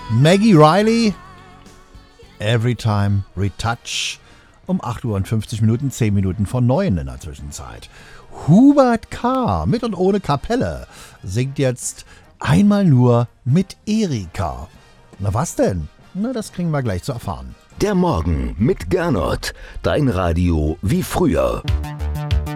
Maggie Riley, Every Time Retouch, um 8 Uhr und 50 Minuten, 10 Minuten vor 9 in der Zwischenzeit. Hubert K. mit und ohne Kapelle singt jetzt einmal nur mit Erika. Na was denn? Na, das kriegen wir gleich zu erfahren. Der Morgen mit Gernot, dein Radio wie früher.